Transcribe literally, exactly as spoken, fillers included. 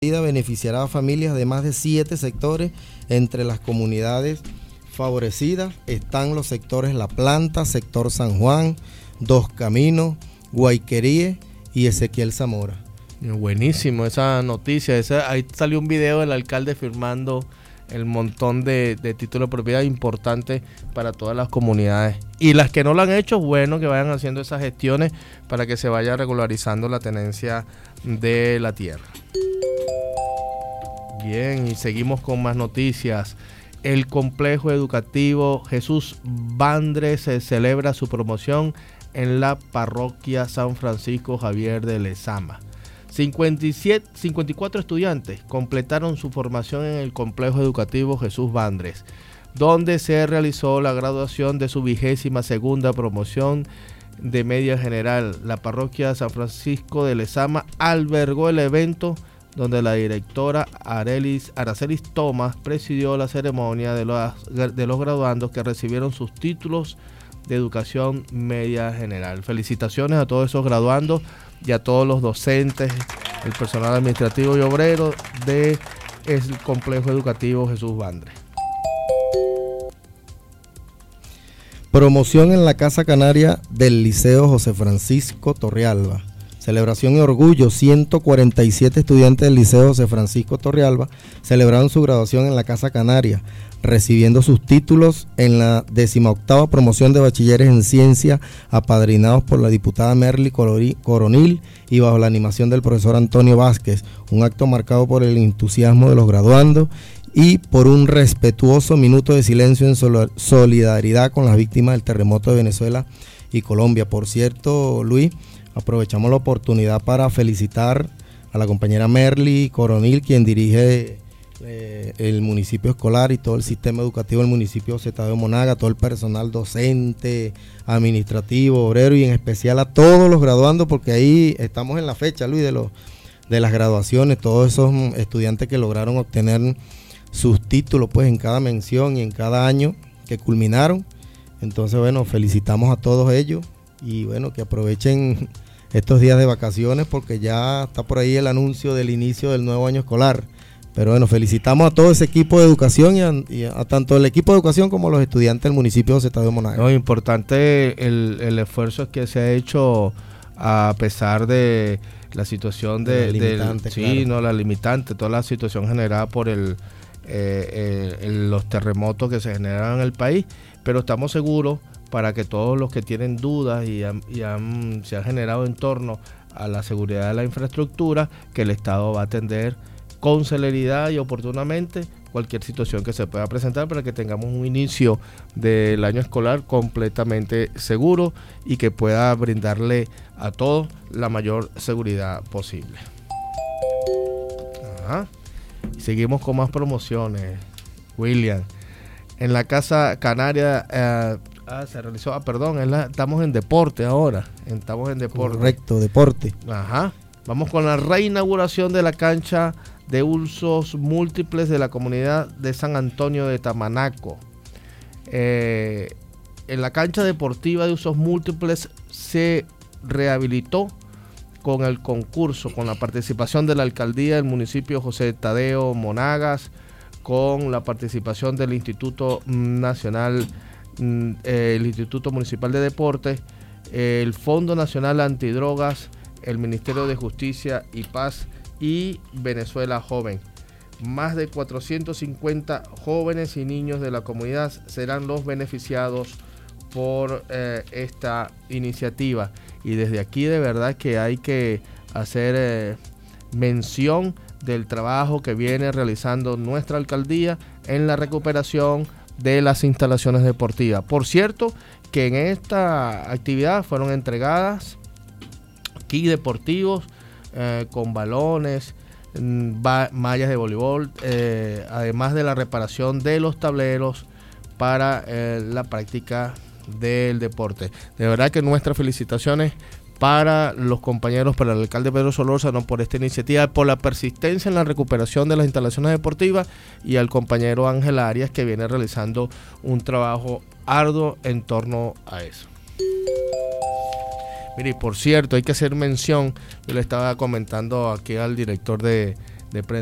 Beneficiará a familias de más de siete sectores. Entre las comunidades favorecidas están los sectores La Planta, sector San Juan, Dos Caminos, Guayqueríe y Ezequiel Zamora. Buenísimo esa noticia. Esa, ahí salió un video del alcalde firmando el montón de, de títulos de propiedad importantes para todas las comunidades. Y las que no lo han hecho, bueno, que vayan haciendo esas gestiones para que se vaya regularizando la tenencia de la tierra. Bien, y seguimos con más noticias. El complejo educativo Jesús Vandres se celebra su promoción en la parroquia San Francisco Javier de Lezama. cincuenta y siete, cincuenta y cuatro estudiantes completaron su formación en el complejo educativo Jesús Vandres, donde se realizó la graduación de su vigésima segunda promoción de media general. La parroquia San Francisco de Lezama albergó el evento, donde la directora Arelis, Aracelis Thomas presidió la ceremonia de los, de los graduandos que recibieron sus títulos de educación media general. Felicitaciones a todos esos graduandos y a todos los docentes, el personal administrativo y obrero del complejo educativo Jesús Vandres. Promoción en la Casa Canaria del Liceo José Francisco Torrealba. Celebración y orgullo. ciento cuarenta y siete estudiantes del Liceo José Francisco Torrealba celebraron su graduación en la Casa Canaria, recibiendo sus títulos en la decimoctava promoción de bachilleres en ciencia, apadrinados por la diputada Merly Coronil y bajo la animación del profesor Antonio Vázquez. Un acto marcado por el entusiasmo de los graduandos y por un respetuoso minuto de silencio en solidaridad con las víctimas del terremoto de Venezuela y Colombia. Por cierto, Luis, aprovechamos la oportunidad para felicitar a la compañera Merly Coronil, quien dirige eh, el municipio escolar y todo el sistema educativo del municipio José Tadeo Monaga, todo el personal docente, administrativo, obrero y en especial a todos los graduandos, porque ahí estamos en la fecha, Luis, de, los, de las graduaciones, todos esos estudiantes que lograron obtener sus títulos pues en cada mención y en cada año que culminaron. Entonces, bueno, felicitamos a todos ellos y bueno, que aprovechen estos días de vacaciones porque ya está por ahí el anuncio del inicio del nuevo año escolar. Pero bueno, felicitamos a todo ese equipo de educación y a, y a tanto el equipo de educación como a los estudiantes del municipio de José Tadeo Monaga. No, importante el, el esfuerzo que se ha hecho a pesar de la situación de, de la limitante, del, sí, claro. no, la limitante, toda la situación generada por el, eh, eh, los terremotos que se generaron en el país, pero estamos seguros para que todos los que tienen dudas y, han, y han, se han generado en torno a la seguridad de la infraestructura, que el Estado va a atender con celeridad y oportunamente cualquier situación que se pueda presentar para que tengamos un inicio del año escolar completamente seguro y que pueda brindarle a todos la mayor seguridad posible. Ajá. Seguimos con más promociones, William. En la Casa Canaria eh, ah, se realizó, ah, perdón, es la, estamos en deporte ahora, estamos en deporte. Correcto, deporte. Ajá. Vamos con la reinauguración de la cancha de usos múltiples de la comunidad de San Antonio de Tamanaco. Eh, en la cancha deportiva de usos múltiples se rehabilitó con el concurso, con la participación de la alcaldía del municipio José Tadeo Monagas, con la participación del Instituto Nacional, eh, el Instituto Municipal de Deportes, eh, el Fondo Nacional Antidrogas, el Ministerio de Justicia y Paz y Venezuela Joven. Más de cuatrocientos cincuenta jóvenes y niños de la comunidad serán los beneficiados por eh, esta iniciativa. Y desde aquí de verdad que hay que hacer eh, mención del trabajo que viene realizando nuestra alcaldía en la recuperación de las instalaciones deportivas. Por cierto, que en esta actividad fueron entregadas kits deportivos eh, con balones, va, mallas de voleibol, eh, además de la reparación de los tableros para eh, la práctica del deporte. De verdad que nuestras felicitaciones para los compañeros, para el alcalde Pedro Solórzano por esta iniciativa, por la persistencia en la recuperación de las instalaciones deportivas y al compañero Ángel Arias que viene realizando un trabajo arduo en torno a eso. Mire, por cierto, hay que hacer mención, yo le estaba comentando aquí al director de, de prensa.